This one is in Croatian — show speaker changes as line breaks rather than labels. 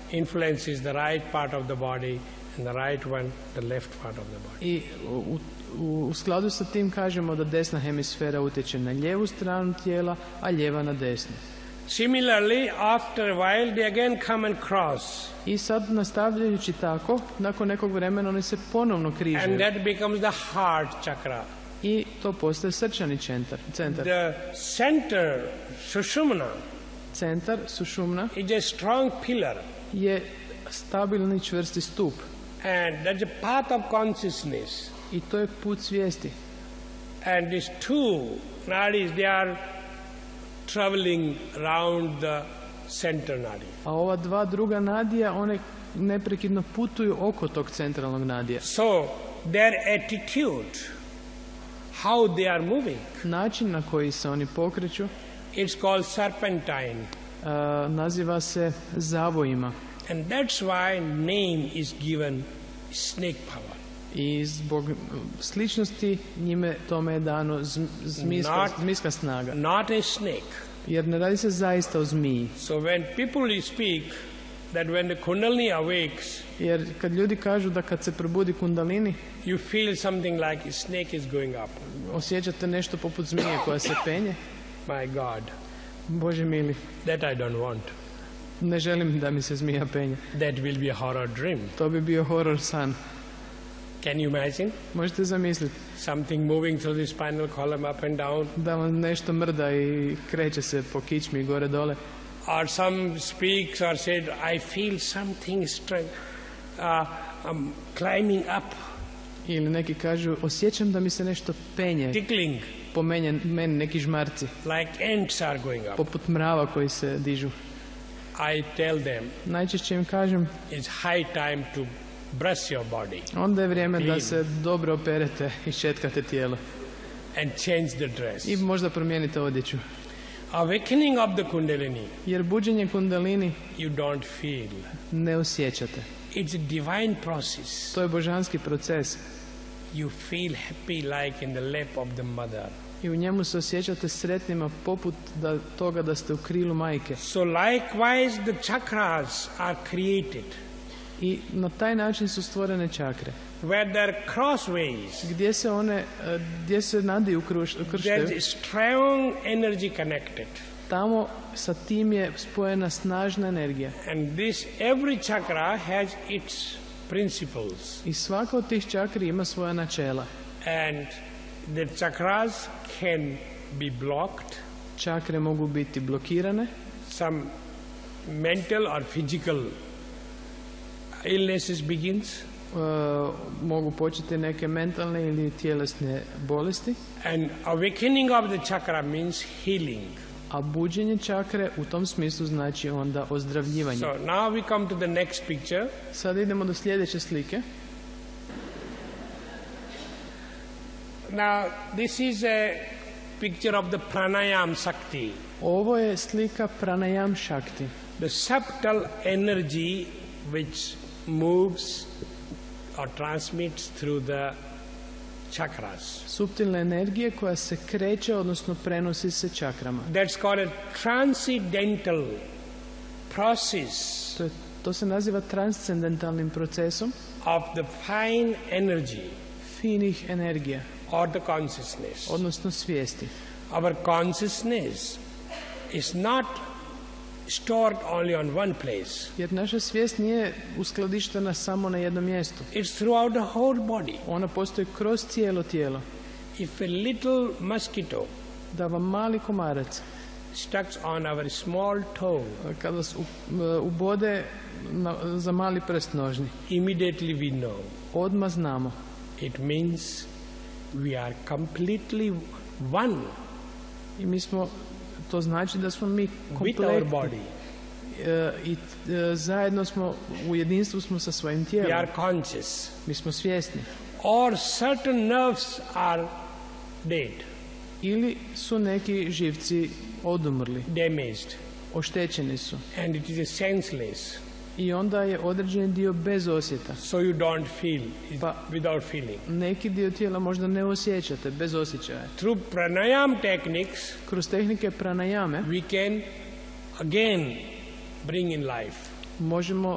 influences the right part of the body and the right one the left part of the body.
I u skladu sa tim kažemo da desna hemisfera utječe na lijevu stranu tijela, a lijeva na desnu.
Similarly, after a while they again come and cross.
I sad nastavljajući tako, nakon nekog vremena oni se ponovno križaju.
And that becomes the heart chakra.
I to postaje srčani centar.
The center, Sushumna,
centar, Sušumna,
is a strong pillar.
Je stabilni čvrsti stup.
And that's a path of consciousness.
I to je put svijesti.
And these two nadis, they are traveling around the center nadi.
A ova dva druga nadija, one neprekidno putuju oko tog centralnog nadija.
So, their attitude, how they are moving,
način na koji se oni pokreću,
it's called serpentine.
Naziva se zavojima.
And that's why name is given snake power.
I zbog sličnosti njime tome je dano zmijska snaga.
Not a snake.
Jer ne radi se zaista o zmiji.
So when people speak that when the kundalini awakes,
jer kad ljudi kažu da kad se probudi kundalini,
you feel something like a snake is going up.
Osjećate nešto poput zmije koja se penje.
My God.
Bože mili.
That I don't want.
Ne želim da mi se zmija penje.
That will be a horror dream.
To bi bio horor san.
Can you imagine?
Možete zamisliti.
Something moving through the spinal column up and down.
Da vam nešto mrda i kreće se po kičmi gore dole.
Or some speaks or said, I feel something climbing up.
Ili neki kažu, osjećam da mi se nešto penje.
Tickling.
Po meni neki žmarci.
Like ants are going up.
Poput mrava koji se dižu.
I tell them.
Najčešće im kažem.
It's high time to brush your body.
Onda je vrijeme da se dobro operete i šetkate tijelo.
And change the dress.
I možda promijenite odjeću.
Awakening of the kundalini.
Jer buđenje kundalini
you don't feel.
Ne osjećate.
It's a divine process.
To je božanski proces.
You feel happy like in the lap of the mother.
I u njemu se osjećate sretnima poput toga da ste u krilu majke.
So likewise the chakras are created.
I na taj način su stvorene čakre.
Where there are crossways.
Gdje se nadiju ukrštaju.
There is strong energy connected.
Tamo sa tim je spojena snažna energija.
And every chakra has its principles.
I svaka od tih čakri ima svoja načela.
And the chakras can be blocked.
Čakre mogu biti blokirane.
Some mental or physical illnesses begins.
Mogu početi neke mentalne ili tjelesne bolesti.
And awakening of the chakra means healing.
A buđenje čakre u tom smislu znači onda ozdravljivanje.
So now we come to the next picture.
Sada idemo do sljedeće slike.
Now this is a picture of the pranayam shakti.
Ovo je slika pranayam shakti.
The subtle energy which moves or transmits through the chakras.
Suptilna energija koja se kreće, odnosno prenosi se čakrama.
That's called a transcendental process.
To se naziva transcendentalnim procesom.
Of the fine energy.
Finih energija.
Or the consciousness.
Odnosno svijesti.
Our consciousness is not stored only on one place.
Jer naša svijest nije uskladištena samo na jednom mjestu.
It's throughout the whole body.
Ona postoji kroz cijelo tijelo.
If a little mosquito
da vam mali komarac
stuck on our small toe,
kada vas ubode za mali prst nožni,
immediately we know.
Odmah znamo.
It means we are completely one.
I mi smo, to znači da smo mi kompletni.
With our body.
I zajedno smo, u jedinstvu smo sa svojim tijelom.
We are conscious.
Mi smo svjesni.
Or certain nerves are dead.
Ili su neki živci odumrli.
Damaged.
Oštećeni su.
And it is a senseless.
I onda je određeni dio bez osjeta.
So you don't feel without feeling.
Neki dio tijela možda ne osjećate, bez osjećaja.
Through pranayam techniques,
kroz tehnike pranayame,
we can again bring in life.
Možemo